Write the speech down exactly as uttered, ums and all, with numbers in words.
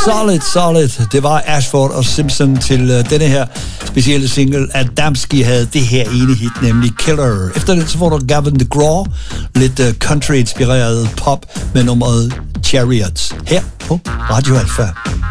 Solid, solid. Det var Ashford og Simpson til uh, denne her specielle single. Adamski havde det her ene hit, nemlig Killer. Efter det så får du Gavin DeGraw, lidt uh, country-inspireret pop med nummeret Chariots her på Radio Alpha.